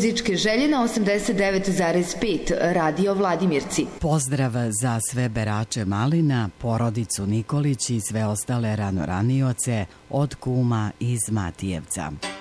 muzičke želje na 89,5 Radio Vladimirci. Pozdrav za sve berače malina, porodicu Nikolić i sve ostale ranoranioce od kuma iz Matijevca.